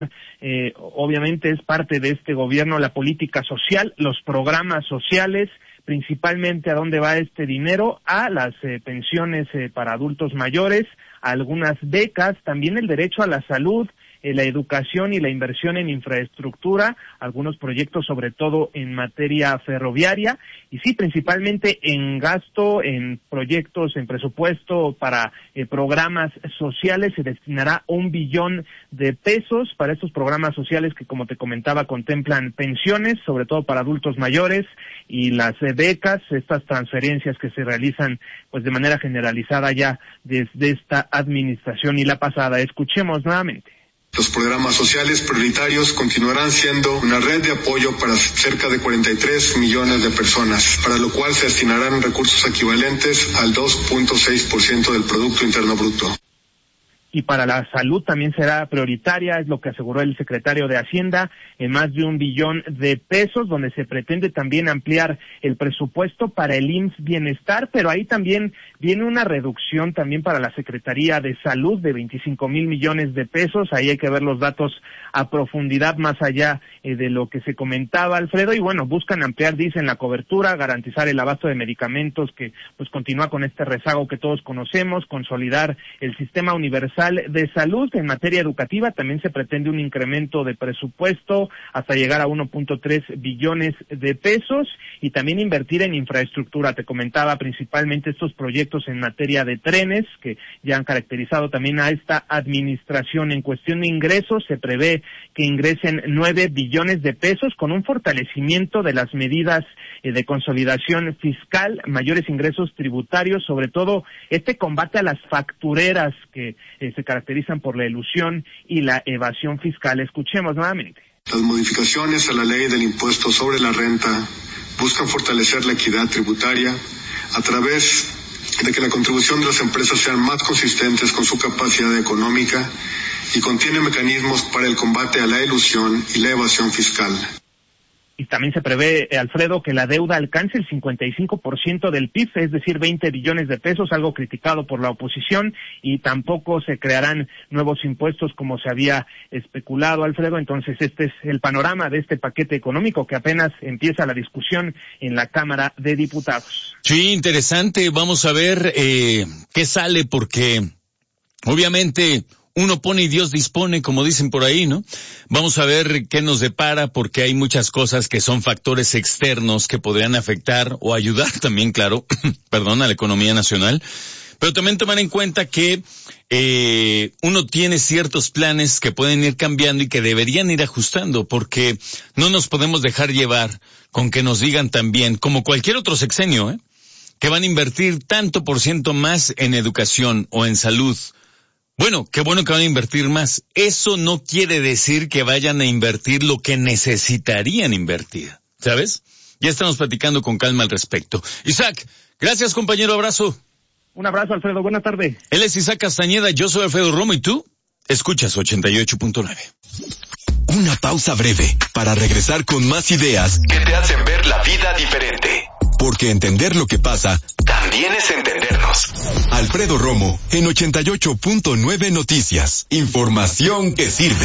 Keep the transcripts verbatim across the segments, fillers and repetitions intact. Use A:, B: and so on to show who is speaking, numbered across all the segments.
A: Eh, obviamente es parte de este gobierno la política social, los programas sociales, principalmente a dónde va este dinero, a las eh, pensiones eh, para adultos mayores, a algunas becas, también el derecho a la salud, eh, la educación y la inversión en infraestructura, algunos proyectos sobre todo en materia ferroviaria, y sí, principalmente en gasto, en proyectos, en presupuesto para eh, programas sociales, se destinará un billón de pesos para estos programas sociales que, como te comentaba, contemplan pensiones, sobre todo para adultos mayores, y las eh, becas, estas transferencias que se realizan pues de manera generalizada ya desde esta administración y la pasada. Escuchemos nuevamente.
B: Los programas sociales prioritarios continuarán siendo una red de apoyo para cerca de cuarenta y tres millones de personas, para lo cual se destinarán recursos equivalentes al dos punto seis por ciento del Producto Interno Bruto.
A: Y para la salud también será prioritaria, es lo que aseguró el secretario de Hacienda, en más de un billón de pesos, donde se pretende también ampliar el presupuesto para el I M S S Bienestar, pero ahí también viene una reducción también para la Secretaría de Salud de veinticinco mil millones de pesos, ahí hay que ver los datos a profundidad más allá eh, de lo que se comentaba, Alfredo, y bueno, buscan ampliar, dicen, la cobertura, garantizar el abasto de medicamentos que pues continúa con este rezago que todos conocemos, consolidar el sistema universal de salud. En materia educativa también se pretende un incremento de presupuesto hasta llegar a uno punto tres billones de pesos y también invertir en infraestructura. Te comentaba principalmente estos proyectos en materia de trenes que ya han caracterizado también a esta administración. En cuestión de ingresos se prevé que ingresen nueve billones de pesos con un fortalecimiento de las medidas eh, de consolidación fiscal, mayores ingresos tributarios, sobre todo este combate a las factureras que eh, se caracterizan por la elusión y la evasión fiscal. Escuchemos nuevamente.
B: Las modificaciones a la ley del impuesto sobre la renta buscan fortalecer la equidad tributaria a través de que la contribución de las empresas sean más consistentes con su capacidad económica y contiene mecanismos para el combate a la elusión y la evasión fiscal.
A: Y también se prevé, Alfredo, que la deuda alcance el cincuenta y cinco por ciento del P I B, es decir, veinte billones de pesos, algo criticado por la oposición, y tampoco se crearán nuevos impuestos como se había especulado, Alfredo. Entonces, este es el panorama de este paquete económico que apenas empieza la discusión en la Cámara de Diputados.
C: Sí, interesante. Vamos a ver eh, qué sale, porque obviamente uno pone y Dios dispone, como dicen por ahí, ¿no? Vamos a ver qué nos depara, porque hay muchas cosas que son factores externos que podrían afectar o ayudar también, claro, perdón, a la economía nacional. Pero también tomar en cuenta que eh, uno tiene ciertos planes que pueden ir cambiando y que deberían ir ajustando, porque no nos podemos dejar llevar con que nos digan también, como cualquier otro sexenio, ¿eh? que van a invertir tanto por ciento más en educación o en salud. Bueno, qué bueno que van a invertir más. Eso no quiere decir que vayan a invertir lo que necesitarían invertir, ¿sabes? Ya estamos platicando con calma al respecto. Isaac, gracias, compañero, abrazo.
A: Un abrazo, Alfredo, buena tarde.
C: Él es Isaac Castañeda, yo soy Alfredo Romo, ¿y tú? Escuchas ochenta y ocho punto nueve.
D: Una pausa breve para regresar con más ideas que te hacen ver la vida diferente. Porque entender lo que pasa también es entendernos. Alfredo Romo en ochenta y ocho punto nueve Noticias. Información que sirve.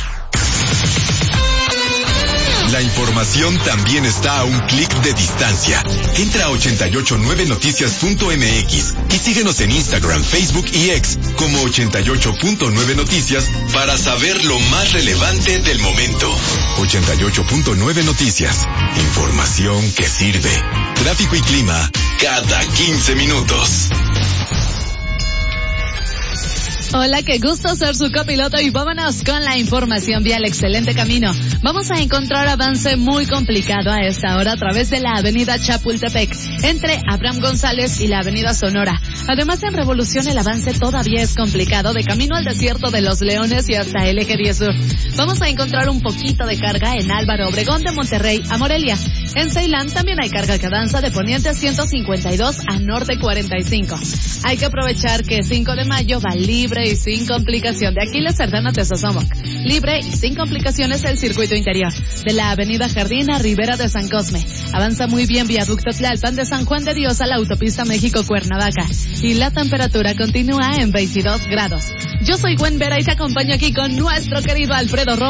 D: La información también está a un clic de distancia. Entra a ochenta y ocho nueve noticias punto m x y síguenos en Instagram, Facebook y X como ochenta y ocho punto nueve Noticias para saber lo más relevante del momento. ochenta y ocho punto nueve Noticias. Información que sirve. Tráfico y clima cada quince minutos.
E: Hola, qué gusto ser su copiloto y vámonos con la información vial. Excelente camino. Vamos a encontrar avance muy complicado a esta hora a través de la avenida Chapultepec, entre Abraham González y la avenida Sonora. Además, en Revolución el avance todavía es complicado de camino al desierto de Los Leones y hasta el eje diez sur. Vamos a encontrar un poquito de carga en Álvaro Obregón de Monterrey a Morelia. En Ceilán también hay carga que avanza de poniente ciento cincuenta y dos a norte cuarenta y cinco. Hay que aprovechar que cinco de mayo va libre y sin complicación. De Aquiles Cerdán de Sosomoc. Libre y sin complicaciones el circuito interior. De la avenida Jardín a Rivera de San Cosme. Avanza muy bien viaducto Tlalpan de San Juan de Dios a la autopista México-Cuernavaca. Y la temperatura continúa en veintidós grados. Yo soy Gwen Vera y te acompaño aquí con nuestro querido Alfredo Romo.